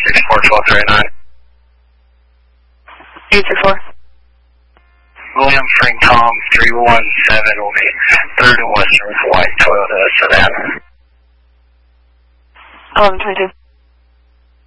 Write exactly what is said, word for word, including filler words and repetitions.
six four, one two three nine. eight six four. William Frank Tom, three one seven third and Western with white Toyota sedan. eleven twenty-two.